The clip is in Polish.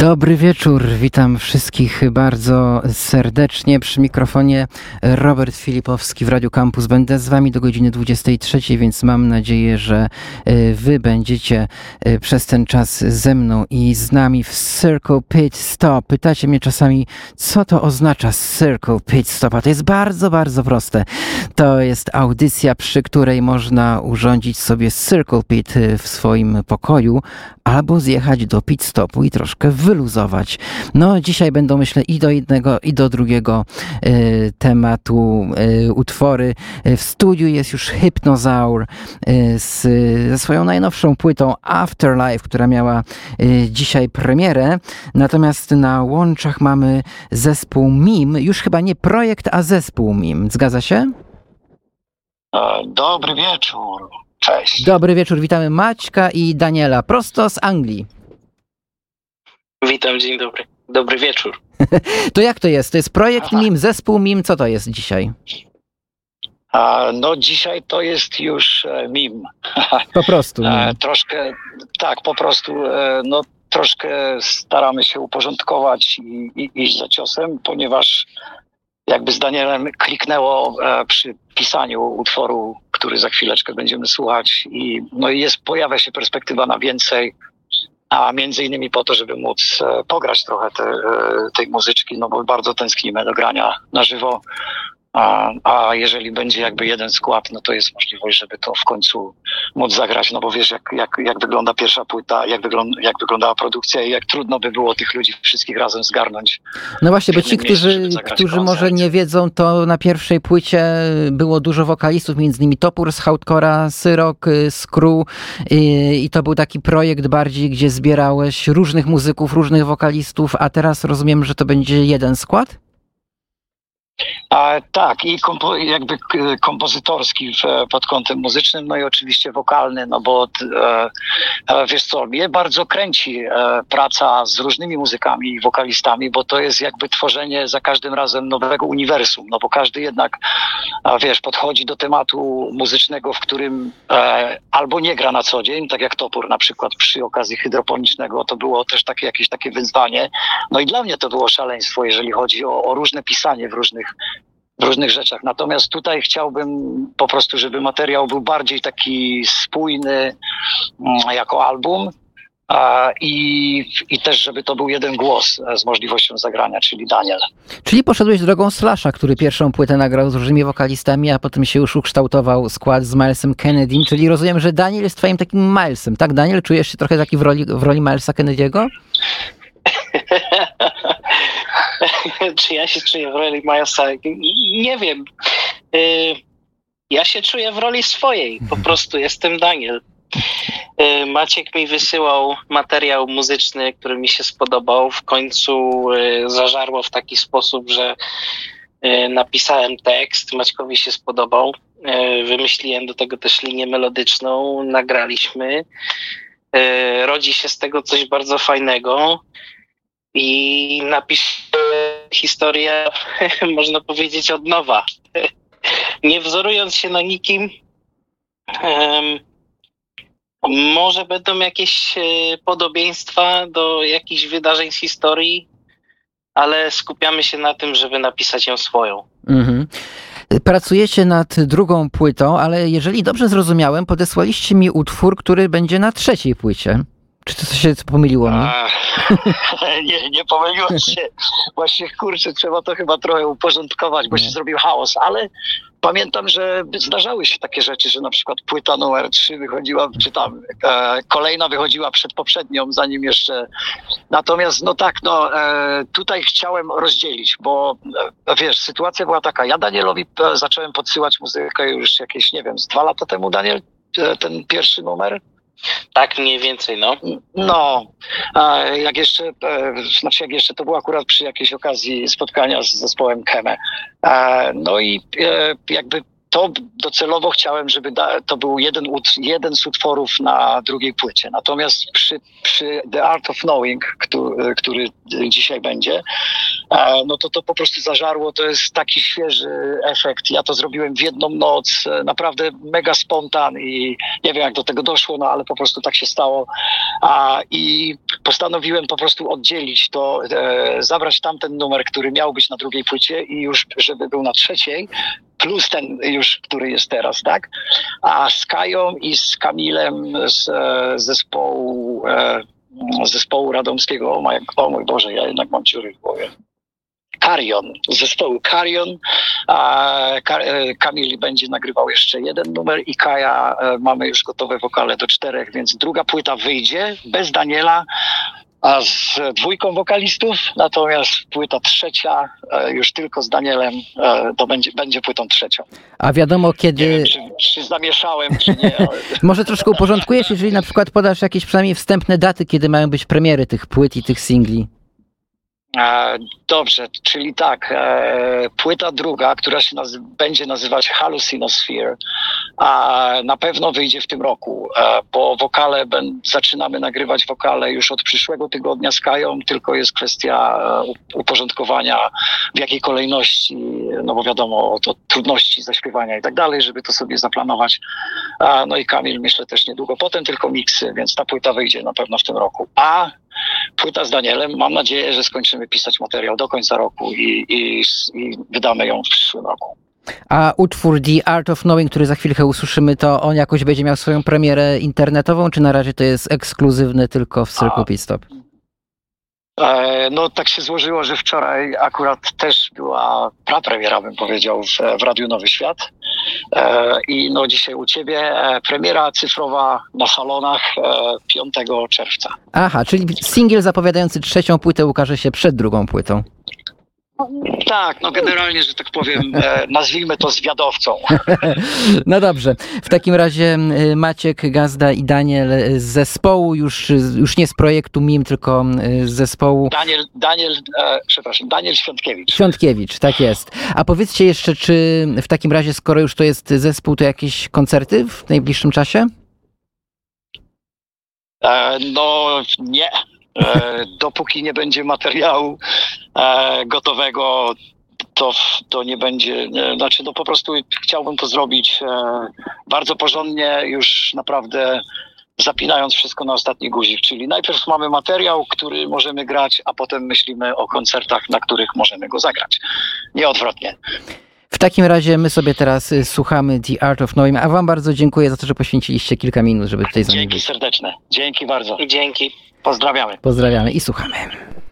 Dobry wieczór, witam wszystkich bardzo serdecznie. Przy mikrofonie Robert Filipowski w Radiu Campus. Będę z wami do godziny 23, więc mam nadzieję, że wy będziecie przez ten czas ze mną i z nami w Circle Pit Stop. Pytacie mnie czasami, co to oznacza Circle Pit Stop? A to jest bardzo, bardzo proste. To jest audycja, przy której można urządzić sobie Circle Pit w swoim pokoju albo zjechać do pit stopu i troszkę wyluzować. No, dzisiaj będą, myślę, i do jednego, i do drugiego tematu utwory. W studiu jest już Hypnozaur ze swoją najnowszą płytą Afterlife, która miała dzisiaj premierę. Natomiast na łączach mamy zespół MIM. Już chyba nie projekt, a zespół MIM. Zgadza się? Dobry wieczór. Cześć. Dobry wieczór. Witamy Maćka i Daniela, prosto z Anglii. Witam, dzień dobry. Dobry wieczór. To jak to jest? To jest projekt MIM, zespół MIM. Co to jest dzisiaj? No dzisiaj to jest już MIM. Po prostu. Troszkę, tak, po prostu, no troszkę staramy się uporządkować i iść za ciosem, ponieważ jakby z Danielem kliknęło przy pisaniu utworu, który za chwileczkę będziemy słuchać i no i pojawia się perspektywa na więcej, a między innymi po to, żeby móc pograć trochę tej muzyczki, no bo bardzo tęsknimy do grania na żywo, a jeżeli będzie jakby jeden skład, no to jest możliwość, żeby to w końcu móc zagrać, no bo wiesz jak wygląda pierwsza płyta, jak wyglądała produkcja i jak trudno by było tych ludzi wszystkich razem zgarnąć. No właśnie, bo ci, którzy może nie wiedzą, to na pierwszej płycie było dużo wokalistów, między innymi Topór z Hardcora, Syrok, Skru i to był taki projekt bardziej, gdzie zbierałeś różnych muzyków, różnych wokalistów, a teraz rozumiem, że to będzie jeden skład? Tak, i jakby kompozytorski pod kątem muzycznym, no i oczywiście wokalny, no bo wiesz co, mnie bardzo kręci praca z różnymi muzykami i wokalistami, bo to jest jakby tworzenie za każdym razem nowego uniwersum, no bo każdy jednak, wiesz, podchodzi do tematu muzycznego, w którym albo nie gra na co dzień, tak jak Topór na przykład przy okazji hydroponicznego, to było też jakieś takie wyzwanie, no i dla mnie to było szaleństwo, jeżeli chodzi o różne pisanie w różnych rzeczach. Natomiast tutaj chciałbym po prostu, żeby materiał był bardziej taki spójny jako album i też, żeby to był jeden głos z możliwością zagrania, czyli Daniel. Czyli poszedłeś drogą Slasha, który pierwszą płytę nagrał z różnymi wokalistami, a potem się już ukształtował skład z Milesem Kennedym, czyli rozumiem, że Daniel jest twoim takim Milesem, tak? Daniel, czujesz się trochę taki w roli Milesa Kennedy'ego? Czy ja się czuję w roli Milesa? Nie wiem. Ja się czuję w roli swojej. Po prostu jestem Daniel. Maciek mi wysyłał materiał muzyczny, który mi się spodobał. W końcu zażarło w taki sposób, że napisałem tekst. Maćkowi się spodobał. Wymyśliłem do tego też linię melodyczną. Nagraliśmy. Rodzi się z tego coś bardzo fajnego. I napiszę historię, można powiedzieć, od nowa. Nie wzorując się na nikim, może będą jakieś podobieństwa do jakichś wydarzeń z historii, ale skupiamy się na tym, żeby napisać ją swoją. Mhm. Pracujecie nad drugą płytą, ale jeżeli dobrze zrozumiałem, podesłaliście mi utwór, który będzie na trzeciej płycie. Czy to się pomyliło mi? Nie pomyliło się. Właśnie, kurczę, trzeba to chyba trochę uporządkować, bo się zrobił chaos, ale pamiętam, że zdarzały się takie rzeczy, że na przykład płyta numer 3 wychodziła, czy tam kolejna wychodziła przed poprzednią, zanim jeszcze... Natomiast, tutaj chciałem rozdzielić, bo wiesz, sytuacja była taka, ja Danielowi zacząłem podsyłać muzykę już jakieś, nie wiem, z 2 lata temu, Daniel, ten pierwszy numer. Tak, mniej więcej, no. No, jak jeszcze to było akurat przy jakiejś okazji spotkania z zespołem Keme. No i jakby to docelowo chciałem, żeby to był jeden z utworów na drugiej płycie. Natomiast przy The Art of Knowing, który dzisiaj będzie, no to po prostu zażarło. To jest taki świeży efekt. Ja to zrobiłem w jedną noc, naprawdę mega spontan i nie wiem, jak do tego doszło, no ale po prostu tak się stało. I postanowiłem po prostu oddzielić to, zabrać tamten numer, który miał być na drugiej płycie i już, żeby był na trzeciej, plus ten już, który jest teraz, tak? A z Kają i z Kamilem z zespołu radomskiego, o mój Boże, ja jednak mam dziury w głowie. Carrion, z zespołu Carrion. Kamil będzie nagrywał jeszcze jeden numer i Kaja mamy już gotowe wokale do 4, więc druga płyta wyjdzie bez Daniela, a z 2 wokalistów, natomiast płyta trzecia już tylko z Danielem, to będzie płytą trzecią. A wiadomo kiedy... Nie wiem, czy zamieszałem, czy nie. Ale... Może troszkę uporządkujesz, jeżeli na przykład podasz jakieś przynajmniej wstępne daty, kiedy mają być premiery tych płyt i tych singli. Dobrze, czyli tak, płyta druga, która się będzie nazywać Hallucinosphere, na pewno wyjdzie w tym roku, bo wokale, zaczynamy nagrywać wokale już od przyszłego tygodnia z Kają, tylko jest kwestia uporządkowania w jakiej kolejności, no bo wiadomo, to trudności zaśpiewania i tak dalej, żeby to sobie zaplanować. No i Kamil myślę też niedługo potem, tylko miksy, więc ta płyta wyjdzie na pewno w tym roku. A płyta z Danielem, mam nadzieję, że skończymy pisać materiał do końca roku i wydamy ją w przyszłym roku. A utwór The Art of Knowing, który za chwilkę usłyszymy, to on jakoś będzie miał swoją premierę internetową, czy na razie to jest ekskluzywne tylko w Circle Pit Stop? No tak się złożyło, że wczoraj akurat też była prapremiera, bym powiedział, w Radiu Nowy Świat. I no dzisiaj u ciebie premiera cyfrowa na salonach 5 czerwca. Aha, czyli singiel zapowiadający trzecią płytę ukaże się przed drugą płytą. Tak, no generalnie, że tak powiem, nazwijmy to zwiadowcą. No dobrze, w takim razie Maciek Gazda i Daniel z zespołu, już nie z projektu MIM, tylko z zespołu... Daniel Świątkiewicz. Świątkiewicz, tak jest. A powiedzcie jeszcze, czy w takim razie, skoro już to jest zespół, to jakieś koncerty w najbliższym czasie? No nie. Dopóki nie będzie materiału gotowego, to nie będzie, znaczy no po prostu chciałbym to zrobić bardzo porządnie, już naprawdę zapinając wszystko na ostatni guzik, czyli najpierw mamy materiał, który możemy grać, a potem myślimy o koncertach, na których możemy go zagrać. Nie odwrotnie. W takim razie my sobie teraz słuchamy The Art of Knowing, a wam bardzo dziękuję za to, że poświęciliście kilka minut, żeby tutaj z nami być. Dzięki serdeczne. Dzięki bardzo. Dzięki. Pozdrawiamy. Pozdrawiamy i słuchamy.